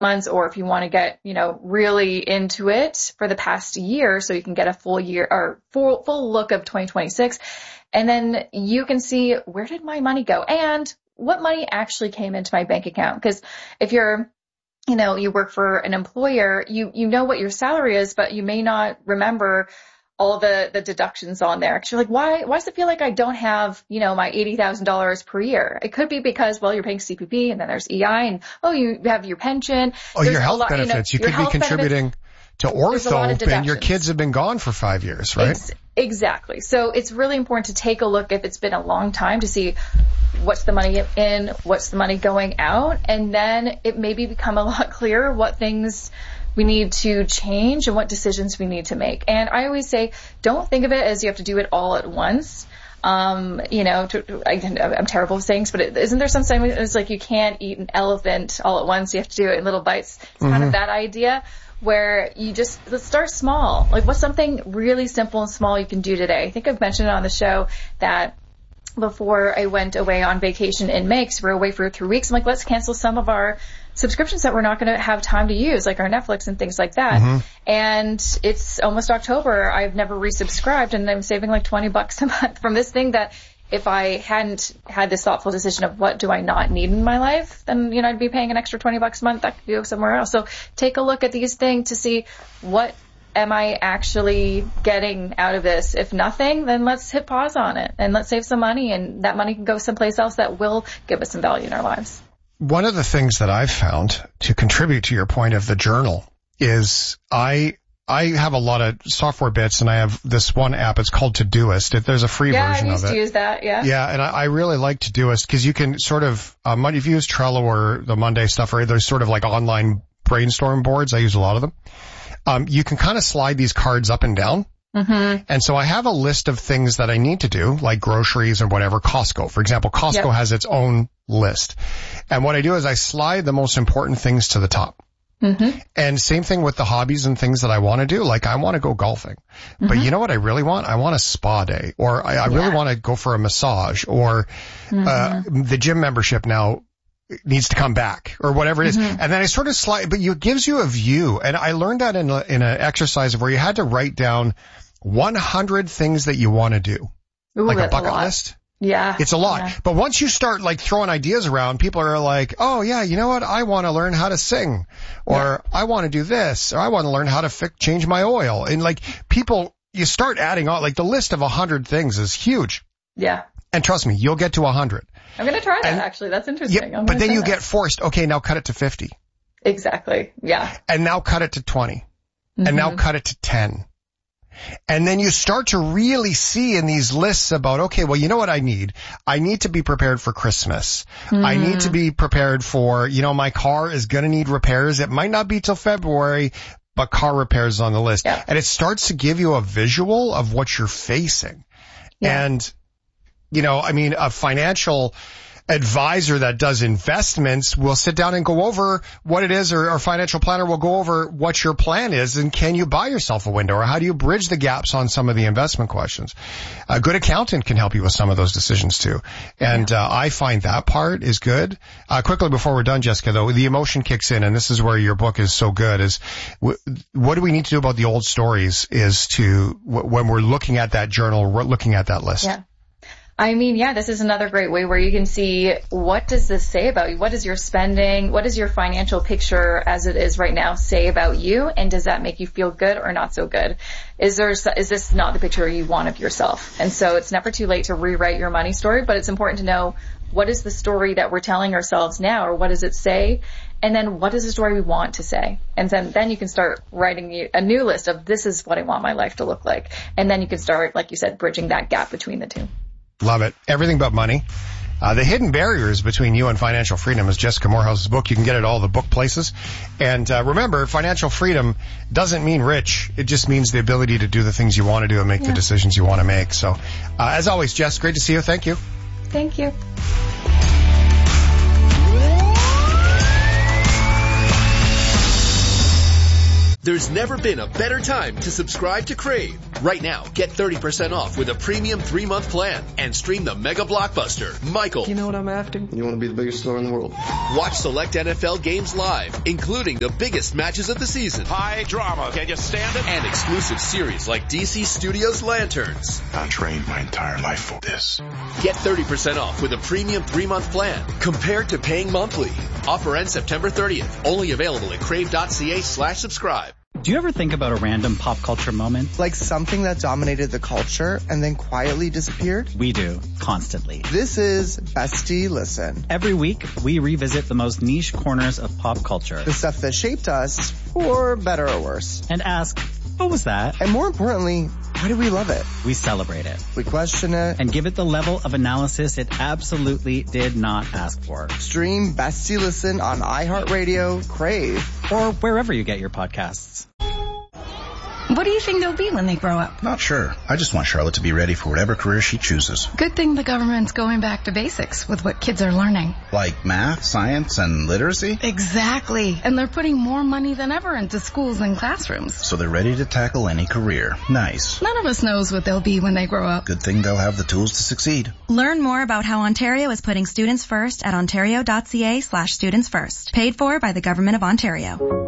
months, or if you want to get, really into it for the past year so you can get a full year or full look of 2026. And then you can see, where did my money go and what money actually came into my bank account? Because if you're, you work for an employer, you know what your salary is, but you may not remember all the deductions on there. 'Cause you're like, why does it feel like I don't have, my $80,000 per year? It could be because, well, you're paying CPP and then there's EI and, you have your pension. Oh, your health benefits. You could be contributing to ortho and your kids have been gone for 5 years, right? Exactly. So it's really important to take a look if it's been a long time to see what's the money in, what's the money going out. And then it maybe become a lot clearer what things we need to change and what decisions we need to make. And I always say, don't think of it as you have to do it all at once. I'm terrible with sayings, but isn't there some saying it's like you can't eat an elephant all at once. You have to do it in little bites. It's kind of that idea where let's start small. Like, what's something really simple and small you can do today? I think I've mentioned on the show that before I went away on vacation in May, because we're away for 3 weeks, I'm like, let's cancel some of our subscriptions that we're not going to have time to use, like our Netflix and things like that. And it's almost October. I've never resubscribed, and I'm saving like $20 a month from this thing that if I hadn't had this thoughtful decision of what do I not need in my life, then, I'd be paying an extra $20 a month that could go somewhere else. So take a look at these things to see, what am I actually getting out of this? If nothing, then let's hit pause on it and let's save some money, and that money can go someplace else that will give us some value in our lives. One of the things that I've found to contribute to your point of the journal is I have a lot of software bits, and I have this one app. It's called Todoist. There's a free version of it. Yeah, I used to use that. Yeah. Yeah, and I really like Todoist because you can sort of, if you use Trello or the Monday stuff, or there's sort of like online brainstorm boards. I use a lot of them. You can kind of slide these cards up and down. And so I have a list of things that I need to do, like groceries or whatever. Costco, for example. Costco has its own list. And what I do is I slide the most important things to the top. And same thing with the hobbies and things that I want to do. Like, I want to go golfing. But you know what I really want? I want a spa day, or I really want to go for a massage, or the gym membership now needs to come back, or whatever it is. And then I sort of slide, but it gives you a view. And I learned that in an exercise where you had to write down 100 things that you want to do. Ooh, like a bucket list. Yeah. It's a lot. Yeah. But once you start like throwing ideas around, people are like, oh yeah, you know what? I want to learn how to sing, or I want to do this, or I want to learn how to change my oil. And like, you start adding on, like the list of 100 things is huge. Yeah. And trust me, you'll get to 100. I'm going to try that, actually. That's interesting. Yeah, but then you get forced. Okay, now cut it to 50. Exactly. Yeah. And now cut it to 20. And now cut it to 10. And then you start to really see in these lists about, okay, well, you know what I need? I need to be prepared for Christmas. I need to be prepared for, my car is going to need repairs. It might not be till February, but car repairs is on the list. Yeah. And it starts to give you a visual of what you're facing. Yeah. And, a financial advisor that does investments will sit down and go over what it is, or our financial planner will go over what your plan is, and can you buy yourself a window, or how do you bridge the gaps on some of the investment questions. A good accountant can help you with some of those decisions too. And I find that part is good. Quickly before we're done, Jessica, though, the emotion kicks in, and this is where your book is so good, is what do we need to do about the old stories is to, when we're looking at that journal, we're looking at that list. Yeah. This is another great way where you can see, what does this say about you? What is your spending? What does your financial picture as it is right now say about you? And does that make you feel good or not so good? Is this not the picture you want of yourself? And so it's never too late to rewrite your money story, but it's important to know, what is the story that we're telling ourselves now, or what does it say? And then what is the story we want to say? And then you can start writing a new list of, this is what I want my life to look like. And then you can start, like you said, bridging that gap between the two. Love it. Everything But Money. The Hidden Barriers Between You and Financial Freedom is Jessica Morehouse's book. You can get it at all the book places. And remember, financial freedom doesn't mean rich. It just means the ability to do the things you want to do and make the decisions you want to make. So, as always, Jess, great to see you. Thank you. Thank you. There's never been a better time to subscribe to Crave. Right now, get 30% off with a premium 3-month plan and stream the mega blockbuster, Michael. You know what I'm after? You want to be the biggest star in the world. Watch select NFL games live, including the biggest matches of the season. High drama. Can you stand it? And exclusive series like DC Studios Lanterns. I trained my entire life for this. Get 30% off with a premium 3-month plan compared to paying monthly. Offer ends September 30th. Only available at crave.ca/subscribe. Do you ever think about a random pop culture moment? Like something that dominated the culture and then quietly disappeared? We do, constantly. This is Bestie Listen. Every week, we revisit the most niche corners of pop culture. The stuff that shaped us, for better or worse. And ask, what was that? And more importantly, why do we love it? We celebrate it. We question it. And give it the level of analysis it absolutely did not ask for. Stream Bestie Listen on iHeartRadio, Crave, or wherever you get your podcasts. What do you think they'll be when they grow up? Not sure. I just want Charlotte to be ready for whatever career she chooses. Good thing the government's going back to basics with what kids are learning. Like math, science, and literacy? Exactly. And they're putting more money than ever into schools and classrooms. So they're ready to tackle any career. Nice. None of us knows what they'll be when they grow up. Good thing they'll have the tools to succeed. Learn more about how Ontario is putting students first at ontario.ca/students first. Paid for by the Government of Ontario.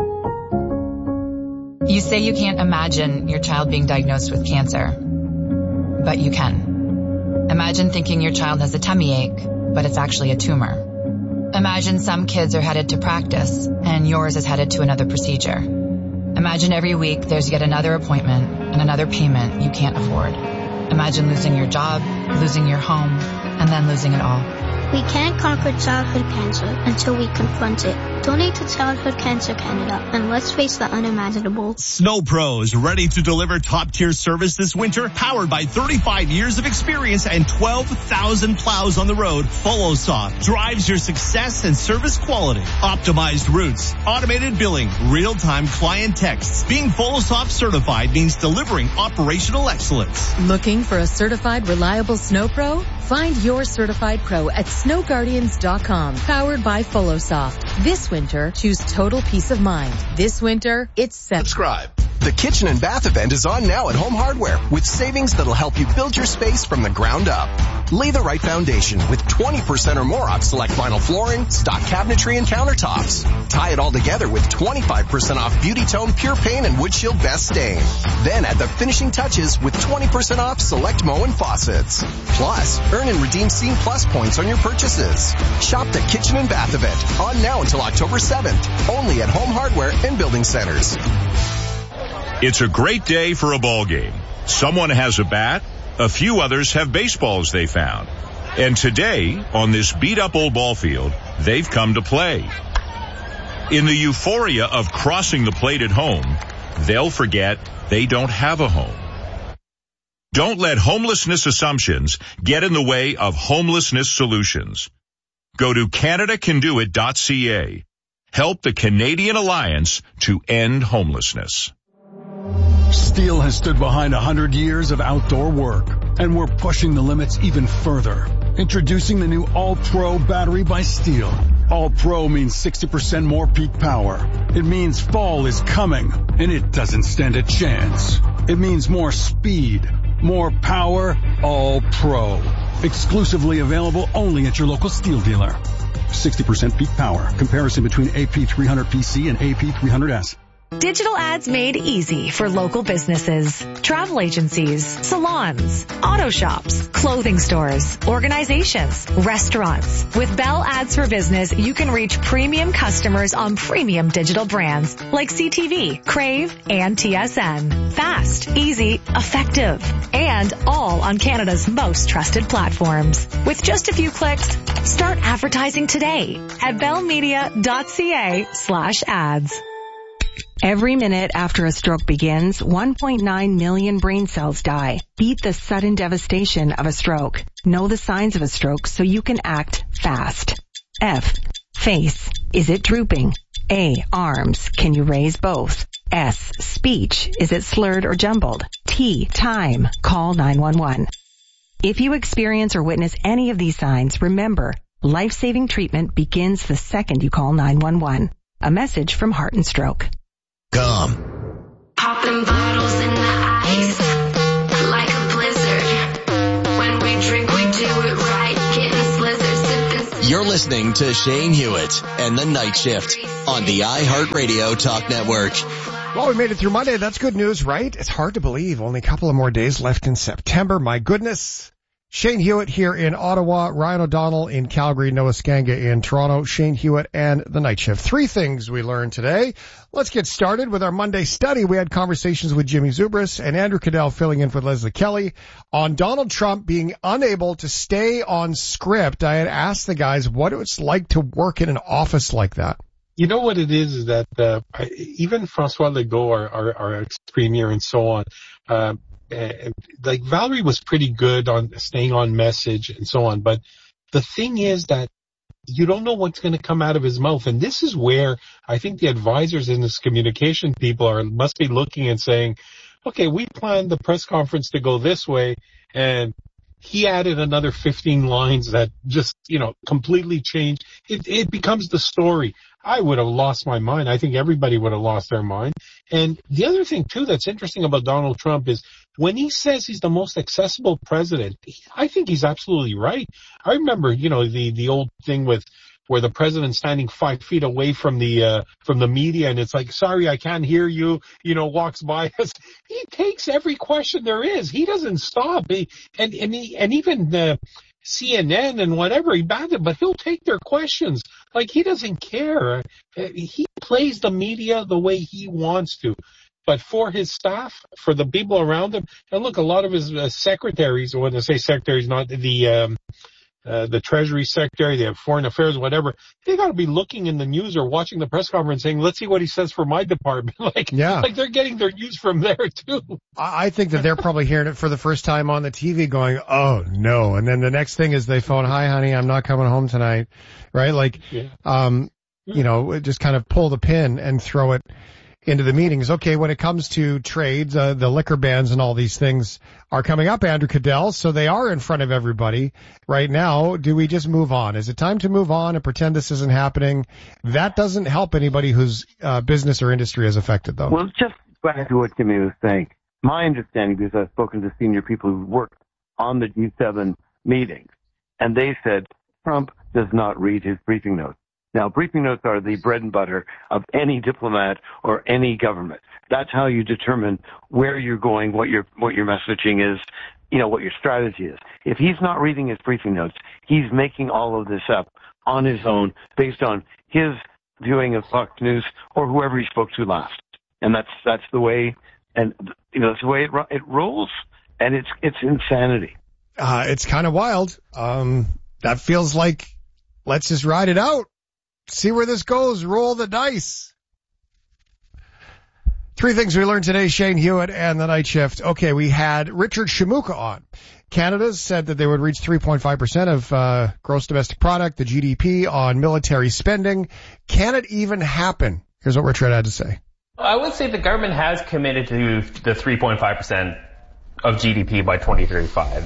You say you can't imagine your child being diagnosed with cancer, but you can. Imagine thinking your child has a tummy ache, but it's actually a tumor. Imagine some kids are headed to practice and yours is headed to another procedure. Imagine every week there's yet another appointment and another payment you can't afford. Imagine losing your job, losing your home, and then losing it all. We can't conquer childhood cancer until we confront it. Donate to Childhood Cancer Canada, and let's face the unimaginable. Snow Pros, ready to deliver top-tier service this winter? Powered by 35 years of experience and 12,000 plows on the road, FoloSoft drives your success and service quality. Optimized routes, automated billing, real-time client texts. Being FoloSoft certified means delivering operational excellence. Looking for a certified, reliable Snow Pro? Find your certified pro at snowguardians.com. Powered by FoloSoft. This winter, choose total peace of mind. This winter, it's set. Subscribe. The Kitchen and Bath event is on now at Home Hardware with savings that'll help you build your space from the ground up. Lay the right foundation with 20% or more off select vinyl flooring, stock cabinetry, and countertops. Tie it all together with 25% off Beauty Tone Pure Paint and Wood Shield Best Stain. Then add the finishing touches with 20% off select Moen faucets. Plus, earn and redeem Scene Plus points on your purchases. Shop the Kitchen and Bath event on now until October 7th. Only at Home Hardware and Building Centers. It's a great day for a ball game. Someone has a bat. A few others have baseballs they found. And today, on this beat-up old ball field, they've come to play. In the euphoria of crossing the plate at home, they'll forget they don't have a home. Don't let homelessness assumptions get in the way of homelessness solutions. Go to CanadaCanDoIt.ca. Help the Canadian Alliance to end homelessness. Steel has stood behind 100 years of outdoor work, and we're pushing the limits even further. Introducing the new All-Pro battery by Steel. All-Pro means 60% more peak power. It means fall is coming, and it doesn't stand a chance. It means more speed, more power, All-Pro. Exclusively available only at your local Steel dealer. 60% peak power. Comparison between AP300PC and AP300S. Digital ads made easy for local businesses, travel agencies, salons, auto shops, clothing stores, organizations, restaurants. With Bell Ads for Business, you can reach premium customers on premium digital brands like CTV, Crave, and TSN. Fast, easy, effective, and all on Canada's most trusted platforms. With just a few clicks, start advertising today at bellmedia.ca/ads. Every minute after a stroke begins, 1.9 million brain cells die. Beat the sudden devastation of a stroke. Know the signs of a stroke so you can act fast. F. Face. Is it drooping? A. Arms. Can you raise both? S. Speech. Is it slurred or jumbled? T. Time. Call 911. If you experience or witness any of these signs, remember, life-saving treatment begins the second you call 911. A message from Heart and Stroke. Popping bottles in the ice like a blizzard. When we drink, we do it right. Getting slizzard, sipping. You're listening to Shane Hewitt and the Night Shift on the iHeartRadio Talk Network. Well, we made it through Monday. That's good news, right? It's hard to believe. Only a couple of more days left in September. My goodness. Shane Hewitt here in Ottawa, Ryan O'Donnell in Calgary, Noah Skanga in Toronto, Shane Hewitt and the Night Shift. 3 things we learned today. Let's get started with our Monday study. We had conversations with Jimmy Zubris and Andrew Cadell filling in for Leslie Kelly on Donald Trump being unable to stay on script. I had asked the guys what it's like to work in an office like that. You know what it is that even François Legault, our ex-premier and so on, like Valerie was pretty good on staying on message and so on. But the thing is that you don't know what's going to come out of his mouth. And this is where I think the advisors and his communication people must be looking and saying, okay, we planned the press conference to go this way, and he added another 15 lines that just, completely changed. It becomes the story. I would have lost my mind. I think everybody would have lost their mind. And the other thing, too, that's interesting about Donald Trump is when he says he's the most accessible president, I think he's absolutely right. I remember, the old thing with where the president's standing 5 feet away from the media, and it's like, sorry, I can't hear you, walks by us. He takes every question there is. He doesn't stop. And even CNN and whatever, he banned it, but he'll take their questions. Like, he doesn't care. He plays the media the way he wants to. But for his staff, for the people around him, and look, a lot of his secretaries, when I say secretaries, not the Treasury Secretary, they have Foreign Affairs, whatever, they got to be looking in the news or watching the press conference saying, let's see what he says for my department. Like they're getting their news from there too. I think that they're probably hearing it for the first time on the TV going, oh no. And then the next thing is they phone, hi honey, I'm not coming home tonight. Right? Like, just kind of pull the pin and throw it into the meetings. Okay, when it comes to trades, the liquor bans and all these things are coming up, Andrew Cadell, so they are in front of everybody right now. Do we just move on? Is it time to move on and pretend this isn't happening? That doesn't help anybody whose business or industry is affected, though. Well, just back to what Jimmy was saying. My understanding, because I've spoken to senior people who worked on the G7 meetings, and they said Trump does not read his briefing notes. Now, briefing notes are the bread and butter of any diplomat or any government. That's how you determine where you're going, what your messaging is, what your strategy is. If he's not reading his briefing notes, he's making all of this up on his own based on his viewing of Fox News or whoever he spoke to last. And that's the way, and that's the way it rolls, and it's insanity. It's kind of wild. That feels like let's just ride it out. See where this goes. Roll the dice. 3 things we learned today, Shane Hewitt and the Night Shift. Okay, we had Richard Shimooka on. Canada said that they would reach 3.5% of gross domestic product, the GDP, on military spending. Can it even happen? Here's what Richard had to say. I would say the government has committed to the 3.5% of GDP by 2035.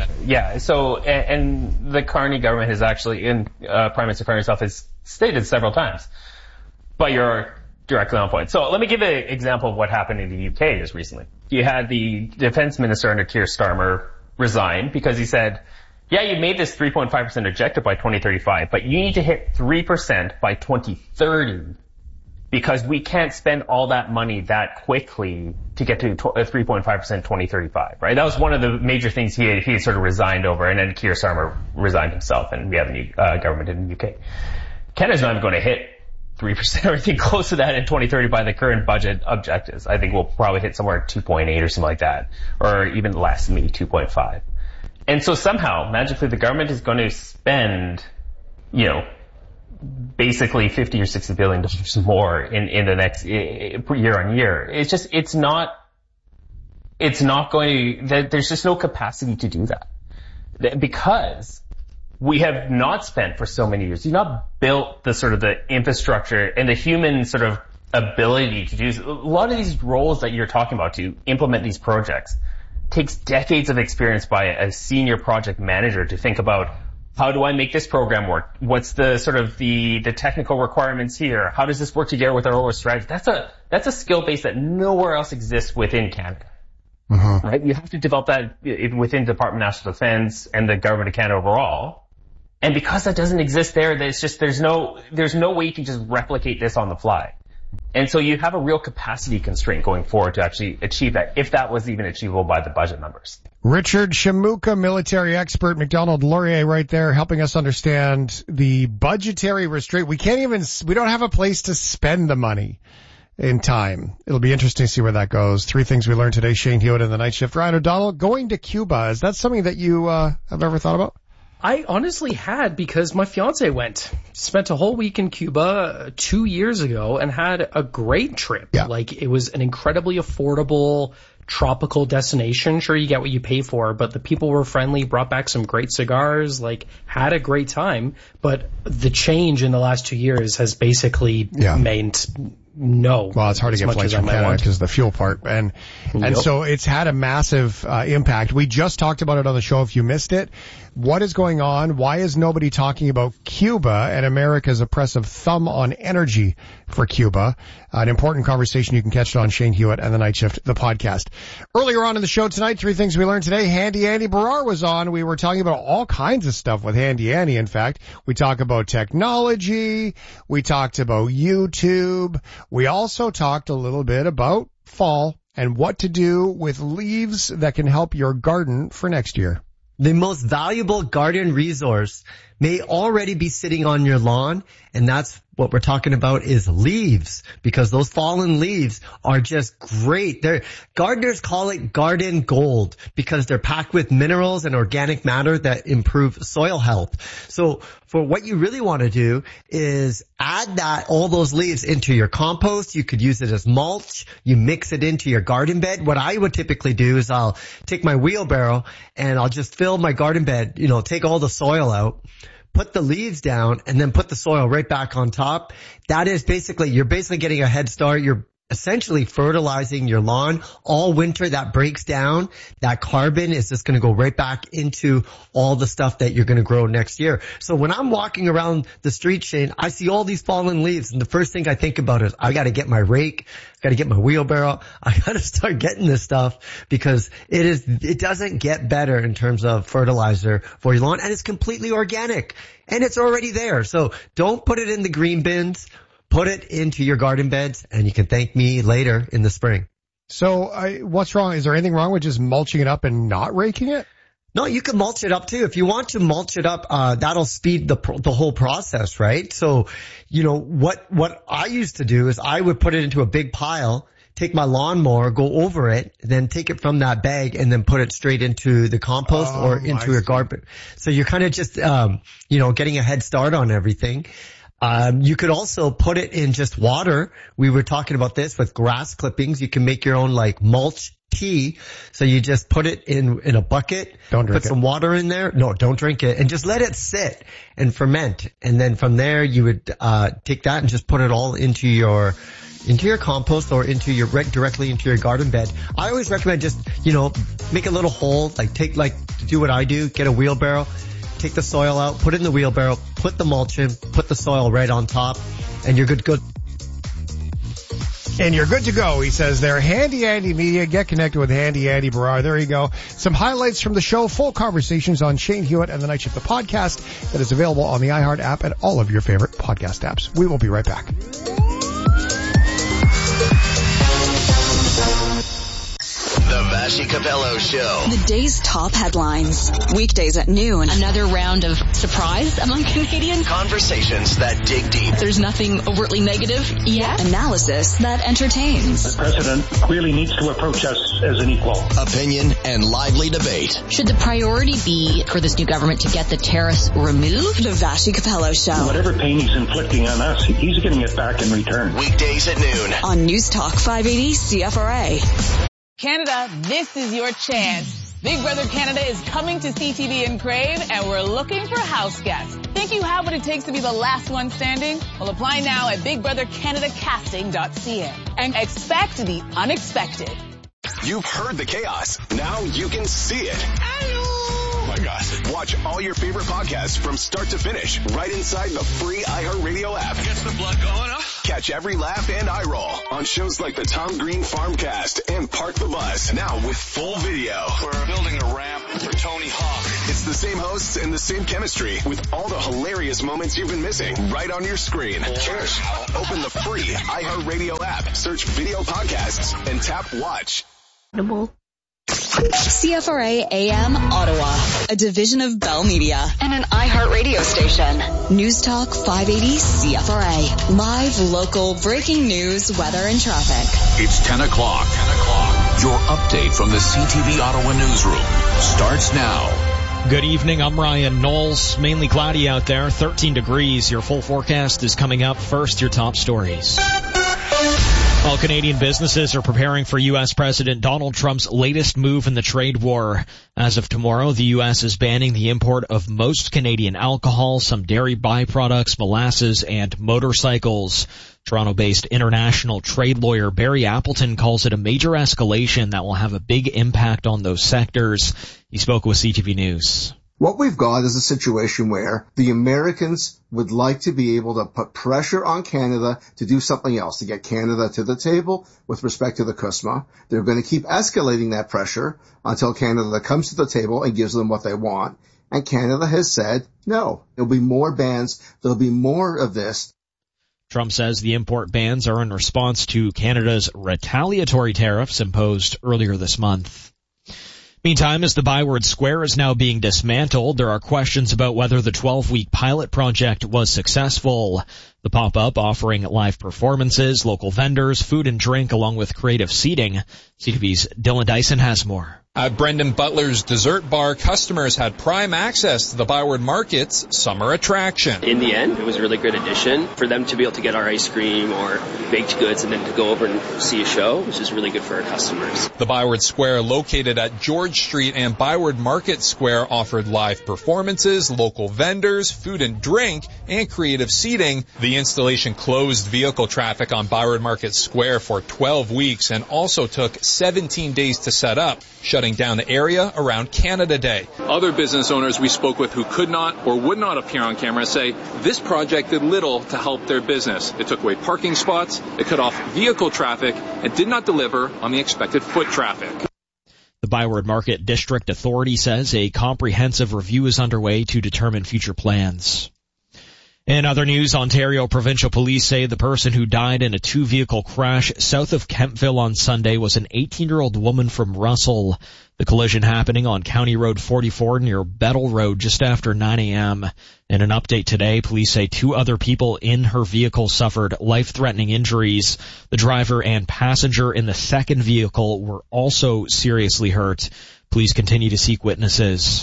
And the Carney government has actually, Prime Minister Carney himself has stated several times. But you're directly on point. So let me give an example of what happened in the UK just recently. You had the defense minister under Keir Starmer resign because he said, yeah, you made this 3.5% objective by 2035, but you need to hit 3% by 2030 because we can't spend all that money that quickly to get to 3.5% 2035, right? That was one of the major things he had sort of resigned over, and then Keir Starmer resigned himself, and we have a new government in the UK. Canada's not even going to hit 3% or anything close to that in 2030 by the current budget objectives. I think we'll probably hit somewhere at 2.8 or something like that, or even less, maybe 2.5. And so somehow, magically, the government is going to spend, basically $50 or $60 billion more in the next year on year. It's not going to, there's just no capacity to do that. Because we have not spent for so many years. You've not built the sort of the infrastructure and the human sort of ability to do a lot of these roles that you're talking about to implement these projects takes decades of experience by a senior project manager to think about How do I make this program work? What's the sort of the technical requirements here? How does this work together with our overall strategy? That's a skill base that nowhere else exists within Canada. Mm-hmm. Right? You have to develop that within the Department of National Defense and the Government of Canada overall. And because that doesn't exist there, there's no way you can just replicate this on the fly. And so you have a real capacity constraint going forward to actually achieve that, if that was even achievable by the budget numbers. Richard Shamuka, military expert, McDonald Laurier right there, helping us understand the budgetary restraint. We don't have a place to spend the money in time. It'll be interesting to see where that goes. 3 things we learned today. Shane Hewitt in the night shift. Ryan O'Donnell, going to Cuba. Is that something that you have ever thought about? I honestly had, because my fiance spent a whole week in Cuba 2 years ago and had a great trip. Yeah. Like, it was an incredibly affordable tropical destination. Sure, you get what you pay for, but the people were friendly, brought back some great cigars, had a great time. But the change in the last 2 years has basically meant no. Well, it's hard to get flights from Canada because of the fuel part. And so it's had a massive impact. We just talked about it on the show if you missed it. What is going on? Why is nobody talking about Cuba and America's oppressive thumb on energy for Cuba? An important conversation. You can catch it on Shane Hewitt and The Night Shift, the podcast. Earlier on in the show tonight, 3 things we learned today. Handy Andy Barrar was on. We were talking about all kinds of stuff with Handy Andy. In fact, we talked about technology. We talked about YouTube. We also talked a little bit about fall and what to do with leaves that can help your garden for next year. The most valuable garden resource may already be sitting on your lawn, and that's what we're talking about is leaves, because those fallen leaves are just great. Gardeners call it garden gold because they're packed with minerals and organic matter that improve soil health. So for what you really want to do is add all those leaves into your compost. You could use it as mulch. You mix it into your garden bed. What I would typically do is I'll take my wheelbarrow and I'll just fill my garden bed, take all the soil out, put the leaves down, and then put the soil right back on top. That is you're basically getting a head start. You're essentially fertilizing your lawn all winter. That breaks down. That carbon is just going to go right back into all the stuff that you're going to grow next year. So when I'm walking around the street, Shane, I see all these fallen leaves, and the first thing I think about is I got to get my rake, got to get my wheelbarrow. I got to start getting this stuff because it doesn't get better in terms of fertilizer for your lawn, and it's completely organic and it's already there. So don't put it in the green bins. Put it into your garden beds, and you can thank me later in the spring. So what's wrong? Is there anything wrong with just mulching it up and not raking it? No, you can mulch it up too. If you want to mulch it up, that'll speed the whole process, right? So, what I used to do is I would put it into a big pile, take my lawnmower, go over it, then take it from that bag and then put it straight into the compost or into your garden. So you're kind of just, getting a head start on everything. You could also put it in just water. We were talking about this with grass clippings. You can make your own mulch tea. So you just put it in a bucket, put some water in there. No, don't drink it, and just let it sit and ferment. And then from there you would take that and just put it all into your compost or directly into your garden bed. I always recommend just, make a little hole, do what I do, get a wheelbarrow, take the soil out, put it in the wheelbarrow, put the mulch in, put the soil right on top, and you're good. And you're good to go, he says there. Handy Andy Media. Get connected with Handy Andy Barrar. There you go. Some highlights from the show. Full conversations on Shane Hewitt and The Night Shift, the podcast that is available on the iHeart app and all of your favorite podcast apps. We will be right back. The Vassy Capello Show. The day's top headlines. Weekdays at noon. Another round of surprise among Canadians. Conversations that dig deep. There's nothing overtly negative yet. Analysis that entertains. The president clearly needs to approach us as an equal. Opinion and lively debate. Should the priority be for this new government to get the tariffs removed? The Vassy Capello Show. Whatever pain he's inflicting on us, he's getting it back in return. Weekdays at noon. On News Talk 580 CFRA. Canada, this is your chance. Big Brother Canada is coming to CTV and Crave, and we're looking for house guests. Think you have what it takes to be the last one standing? Well, apply now at BigBrotherCanadaCasting.ca and expect the unexpected. You've heard the chaos. Now you can see it. Hello! Oh my gossip. Watch all your favorite podcasts from start to finish right inside the free iHeartRadio app. Gets the blood going, huh? Catch every laugh and eye roll on shows like the Tom Green Farmcast and Park the Bus, now with full video. We're building a ramp for Tony Hawk. It's the same hosts and the same chemistry with all the hilarious moments you've been missing right on your screen. Open the free iHeartRadio app, search video podcasts, and tap watch. CFRA AM Ottawa, a division of Bell Media and an iHeartRadio station. News Talk 580 CFRA. Live, local, breaking news, weather, and traffic. It's 10 o'clock. Your update from the CTV Ottawa newsroom starts now. Good evening, I'm Ryan Knowles. Mainly cloudy out there, 13 degrees. Your full forecast is coming up. First, your top stories. All Canadian businesses are preparing for U.S. President Donald Trump's latest move in the trade war. As of tomorrow, the U.S. is banning the import of most Canadian alcohol, some dairy byproducts, molasses, and motorcycles. Toronto-based international trade lawyer Barry Appleton calls it a major escalation that will have a big impact on those sectors. He spoke with CTV News. What we've got is a situation where the Americans would like to be able to put pressure on Canada to do something else, to get Canada to the table with respect to the CUSMA. They're going to keep escalating that pressure until Canada comes to the table and gives them what they want. And Canada has said, no, there'll be more bans. There'll be more of this. Trump says the import bans are in response to Canada's retaliatory tariffs imposed earlier this month. Meantime, as the Byward Square is now being dismantled, there are questions about whether the 12-week pilot project was successful. The pop-up offering live performances, local vendors, food and drink, along with creative seating. CTV's Dylan Dyson has more. At Brendan Butler's Dessert Bar, customers had prime access to the Byward Market's summer attraction. In the end, it was a really good addition for them to be able to get our ice cream or baked goods and then to go over and see a show, which is really good for our customers. The Byward Square, located at George Street and Byward Market Square, offered live performances, local vendors, food and drink, and creative seating. The installation closed vehicle traffic on Byward Market Square for 12 weeks and also took 17 days to set up, shutting down the area around Canada Day. Other business owners we spoke with who could not or would not appear on camera say this project did little to help their business. It took away parking spots, it cut off vehicle traffic, and did not deliver on the expected foot traffic. The Byward Market District Authority says a comprehensive review is underway to determine future plans. In other news, Ontario Provincial Police say the person who died in a two-vehicle crash south of Kemptville on Sunday was an 18-year-old woman from Russell. The collision happening on County Road 44 near Bettle Road just after 9 a.m. In an update today, police say two other people in her vehicle suffered life-threatening injuries. The driver and passenger in the second vehicle were also seriously hurt. Police continue to seek witnesses.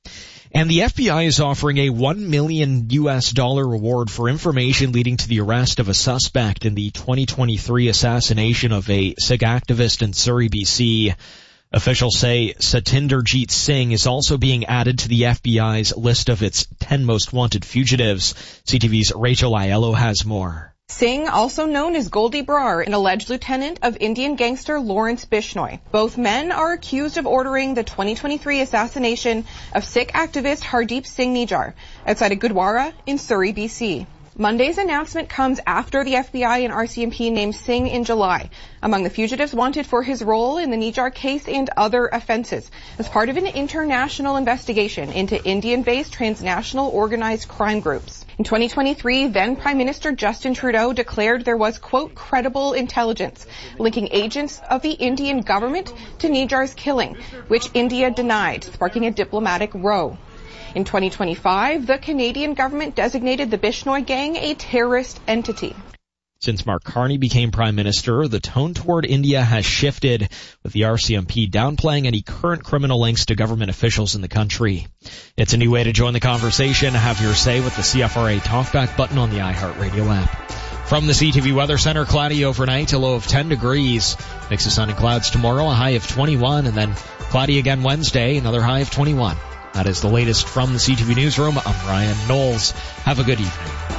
And the FBI is offering a $1 million reward for information leading to the arrest of a suspect in the 2023 assassination of a Sikh activist in Surrey, BC. Officials say Satinderjeet Singh is also being added to the FBI's list of its 10 most wanted fugitives. CTV's Rachel Aiello has more. Singh, also known as Goldie Brar, an alleged lieutenant of Indian gangster Lawrence Bishnoi. Both men are accused of ordering the 2023 assassination of Sikh activist Hardeep Singh Nijjar outside of Gurdwara in Surrey, BC. Monday's announcement comes after the FBI and RCMP named Singh in July among the fugitives wanted for his role in the Nijjar case and other offenses as part of an international investigation into Indian-based transnational organized crime groups. In 2023, then Prime Minister Justin Trudeau declared there was, quote, credible intelligence linking agents of the Indian government to Nijjar's killing, which India denied, sparking a diplomatic row. In 2025, the Canadian government designated the Bishnoi gang a terrorist entity. Since Mark Carney became Prime Minister, the tone toward India has shifted, with the RCMP downplaying any current criminal links to government officials in the country. It's a new way to join the conversation. Have your say with the CFRA Talkback button on the iHeartRadio app. From the CTV Weather Center, cloudy overnight, a low of 10 degrees. Mix of sun and clouds tomorrow, a high of 21, and then cloudy again Wednesday, another high of 21. That is the latest from the CTV Newsroom. I'm Ryan Knowles. Have a good evening.